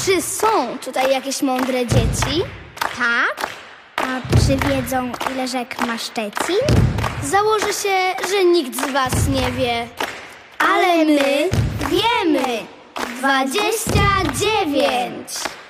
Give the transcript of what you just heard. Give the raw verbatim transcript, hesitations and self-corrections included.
Czy są tutaj jakieś mądre dzieci? Tak? A czy wiedzą, ile rzek ma Szczecin? Założę się, że nikt z was nie wie. Ale my wiemy! Dwadzieścia dziewięć!